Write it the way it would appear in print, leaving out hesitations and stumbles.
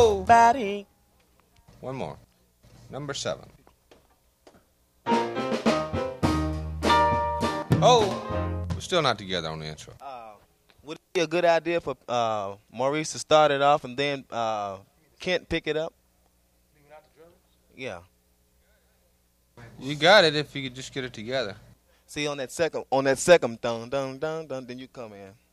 Nobody. One more. Number 7. Oh, we're still not together on the intro. Would it be a good idea for Maurice to start it off and then Kent pick it up? Yeah. You got it if you could just get it together. See on that second dun dun dun dun, then you come in.